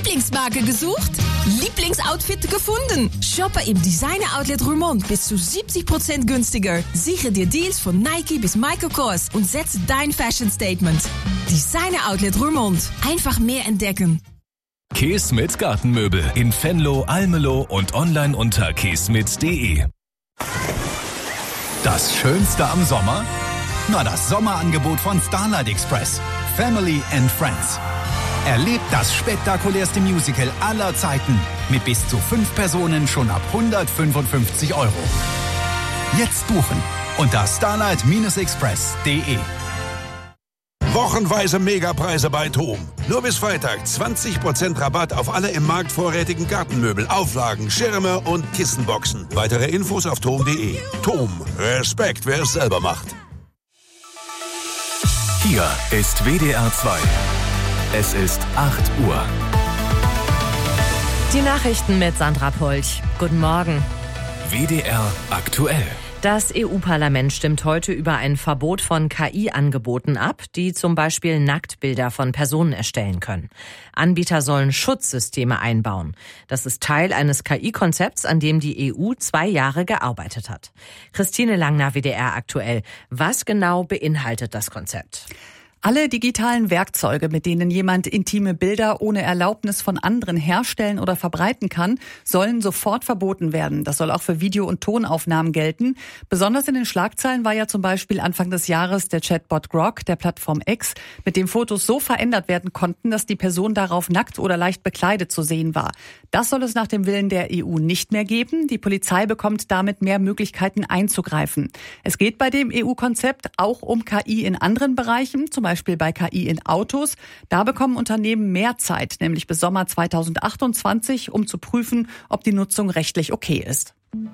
Lieblingsmarke gesucht? Lieblingsoutfit gefunden? Shoppe im Designer Outlet Roermond bis zu 70% günstiger. Sichere dir Deals von Nike bis Michael Kors und setze dein Fashion Statement. Designer Outlet Roermond. Einfach mehr entdecken. Keesmit Gartenmöbel in Venlo, Almelo und online unter keesmit.de. Das Schönste am Sommer? Na, das Sommerangebot von Starlight Express. Family and Friends. Erlebt das spektakulärste Musical aller Zeiten mit bis zu 5 Personen schon ab 155 €. Jetzt buchen unter starlight-express.de. Wochenweise Megapreise bei TOM. Nur bis Freitag 20% Rabatt auf alle im Markt vorrätigen Gartenmöbel, Auflagen, Schirme und Kissenboxen. Weitere Infos auf tom.de. TOM. Respekt, wer es selber macht. Hier ist WDR 2. Es ist 8 Uhr. Die Nachrichten mit Sandra Polch. Guten Morgen. WDR aktuell. Das EU-Parlament stimmt heute über ein Verbot von KI-Angeboten ab, die zum Beispiel Nacktbilder von Personen erstellen können. Anbieter sollen Schutzsysteme einbauen. Das ist Teil eines KI-Konzepts, an dem die EU 2 Jahre gearbeitet hat. Christine Langner, WDR aktuell. Was genau beinhaltet das Konzept? Alle digitalen Werkzeuge, mit denen jemand intime Bilder ohne Erlaubnis von anderen herstellen oder verbreiten kann, sollen sofort verboten werden. Das soll auch für Video- und Tonaufnahmen gelten. Besonders in den Schlagzeilen war ja zum Beispiel Anfang des Jahres der Chatbot Grok der Plattform X, mit dem Fotos so verändert werden konnten, dass die Person darauf nackt oder leicht bekleidet zu sehen war. Das soll es nach dem Willen der EU nicht mehr geben. Die Polizei bekommt damit mehr Möglichkeiten einzugreifen. Es geht bei dem EU-Konzept auch um KI in anderen Bereichen, zum Beispiel bei KI in Autos. Da bekommen Unternehmen mehr Zeit, nämlich bis Sommer 2028, um zu prüfen, ob die Nutzung rechtlich okay ist.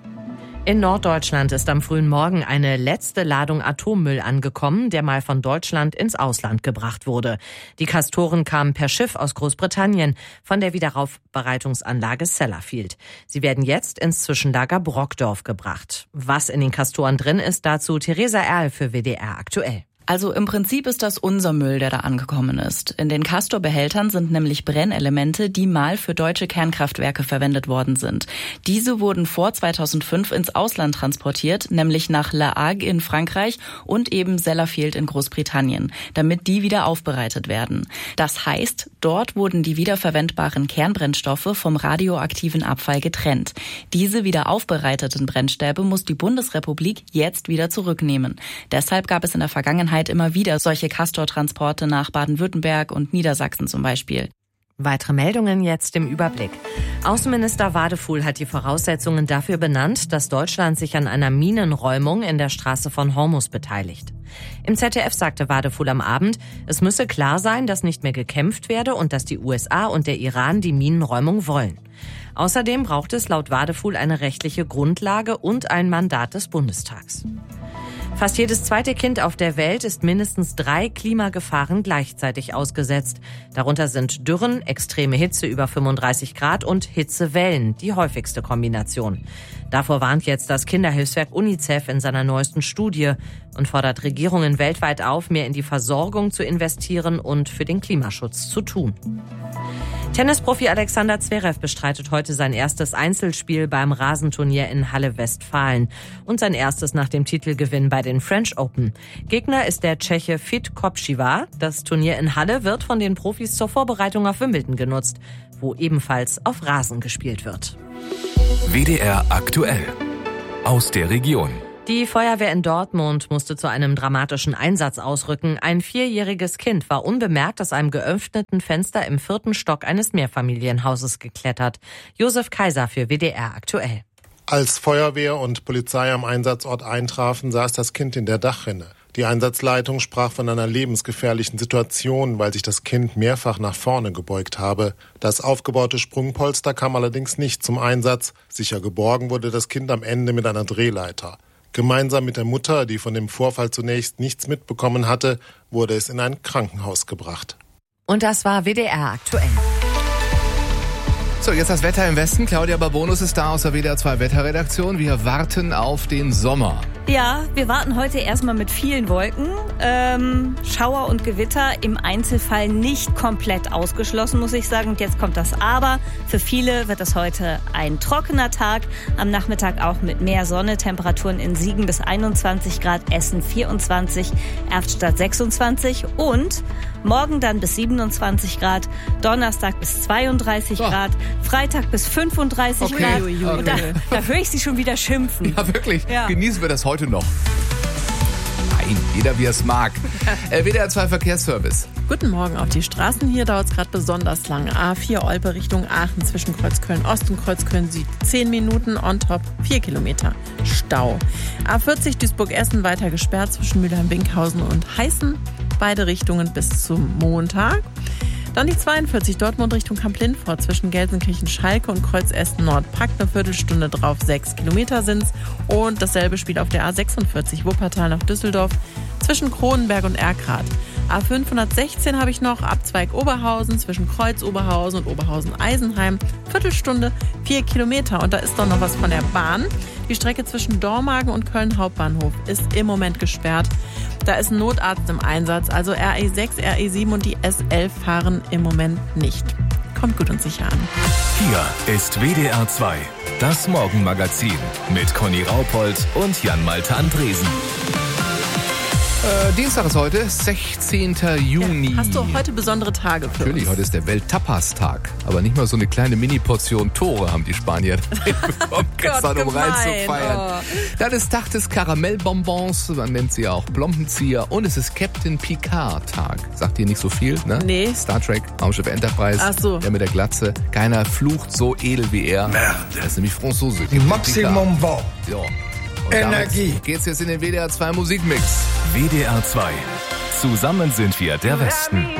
In Norddeutschland ist am frühen Morgen eine letzte Ladung Atommüll angekommen, der mal von Deutschland ins Ausland gebracht wurde. Die Castoren kamen per Schiff aus Großbritannien von der Wiederaufbereitungsanlage Sellafield. Sie werden jetzt ins Zwischenlager Brockdorf gebracht. Was in den Castoren drin ist, dazu Theresa Erl für WDR aktuell. Also im Prinzip ist das unser Müll, der da angekommen ist. In den Castor-Behältern sind nämlich Brennelemente, die mal für deutsche Kernkraftwerke verwendet worden sind. Diese wurden vor 2005 ins Ausland transportiert, nämlich nach La Hague in Frankreich und eben Sellafield in Großbritannien, damit die wieder aufbereitet werden. Das heißt, dort wurden die wiederverwendbaren Kernbrennstoffe vom radioaktiven Abfall getrennt. Diese wieder aufbereiteten Brennstäbe muss die Bundesrepublik jetzt wieder zurücknehmen. Deshalb gab es in der Vergangenheit immer wieder solche Castor-Transporte nach Baden-Württemberg und Niedersachsen zum Beispiel. Weitere Meldungen jetzt im Überblick. Außenminister Wadefuhl hat die Voraussetzungen dafür benannt, dass Deutschland sich an einer Minenräumung in der Straße von Hormuz beteiligt. Im ZDF sagte Wadefuhl am Abend, es müsse klar sein, dass nicht mehr gekämpft werde und dass die USA und der Iran die Minenräumung wollen. Außerdem braucht es laut Wadefuhl eine rechtliche Grundlage und ein Mandat des Bundestags. Fast jedes zweite Kind auf der Welt ist mindestens 3 Klimagefahren gleichzeitig ausgesetzt. Darunter sind Dürren, extreme Hitze über 35 Grad und Hitzewellen, die häufigste Kombination. Davor warnt jetzt das Kinderhilfswerk UNICEF in seiner neuesten Studie und fordert Regierungen weltweit auf, mehr in die Versorgung zu investieren und für den Klimaschutz zu tun. Tennisprofi Alexander Zverev bestreitet heute sein erstes Einzelspiel beim Rasenturnier in Halle-Westfalen und sein erstes nach dem Titelgewinn bei den French Open. Gegner ist der Tscheche Fit Kopčiva. Das Turnier in Halle wird von den Profis zur Vorbereitung auf Wimbledon genutzt, wo ebenfalls auf Rasen gespielt wird. WDR aktuell. Aus der Region. Die Feuerwehr in Dortmund musste zu einem dramatischen Einsatz ausrücken. Ein 4-jähriges Kind war unbemerkt aus einem geöffneten Fenster im 4. Stock eines Mehrfamilienhauses geklettert. Josef Kaiser für WDR aktuell. Als Feuerwehr und Polizei am Einsatzort eintrafen, saß das Kind in der Dachrinne. Die Einsatzleitung sprach von einer lebensgefährlichen Situation, weil sich das Kind mehrfach nach vorne gebeugt habe. Das aufgebaute Sprungpolster kam allerdings nicht zum Einsatz. Sicher geborgen wurde das Kind am Ende mit einer Drehleiter. Gemeinsam mit der Mutter, die von dem Vorfall zunächst nichts mitbekommen hatte, wurde es in ein Krankenhaus gebracht. Und das war WDR aktuell. So, jetzt das Wetter im Westen. Claudia Babonus ist da aus der WDR 2 Wetterredaktion. Wir warten auf den Sommer. Ja, wir warten heute erstmal mit vielen Wolken. Schauer und Gewitter im Einzelfall nicht komplett ausgeschlossen, muss ich sagen. Und jetzt kommt das Aber. Für viele wird es heute ein trockener Tag. Am Nachmittag auch mit mehr Sonne. Temperaturen in Siegen bis 21 Grad, Essen 24, Erftstadt 26 und morgen dann bis 27 Grad, Donnerstag bis 32 Grad, Freitag bis 35 Grad. Und da höre ich Sie schon wieder schimpfen. Ja, wirklich. Ja. Genießen wir das heute noch. Nein, jeder wie er es mag. WDR 2 Verkehrsservice. Guten Morgen. Auf die Straßen hier dauert es gerade besonders lang. A4 Olpe Richtung Aachen zwischen Kreuzköln Ost und Kreuzköln Süd. 10 Minuten on top, 4 Kilometer Stau. A40 Duisburg-Essen weiter gesperrt zwischen Mülheim-Binkhausen und Heißen. Beide Richtungen bis zum Montag. Dann die 42 Dortmund Richtung Kamp-Lindfort zwischen Gelsenkirchen-Schalke und Kreuz-Essen-Nord. Packt eine Viertelstunde drauf, 6 Kilometer sind's. Und dasselbe spielt auf der A46 Wuppertal nach Düsseldorf zwischen Kronenberg und Erkrath. A516 habe ich noch, Abzweig Oberhausen zwischen Kreuz Oberhausen und Oberhausen-Eisenheim. Viertelstunde, 4 Kilometer. Und da ist doch noch was von der Bahn. Die Strecke zwischen Dormagen und Köln Hauptbahnhof ist im Moment gesperrt. Da ist ein Notarzt im Einsatz, also RE6, RE7 und die S11 fahren im Moment nicht. Kommt gut und sicher an. Hier ist WDR 2, das Morgenmagazin mit Conny Raupold und Jan-Malte Andresen. Dienstag ist heute, 16. Juni. Ja, hast du heute besondere Tage für Natürlich, uns? heute ist der Welt-Tapas-Tag. Aber nicht mal so eine kleine Mini-Portion Tore haben die Spanier bekommen gestern, um reinzufeiern. Dann ist Tag des Karamellbonbons, man nennt sie auch Plombenzieher. Und es ist Captain Picard-Tag. Sagt dir nicht so viel, ne? Nee. Star Trek, Raumschiff Enterprise. Ach so. Der mit der Glatze. Keiner flucht so edel wie er. Merde. Das ist nämlich Franzose. Maximum Vent. Ja. Und Energie. Damit geht's jetzt in den WDR 2 Musikmix. WDR 2. Zusammen sind wir der Westen.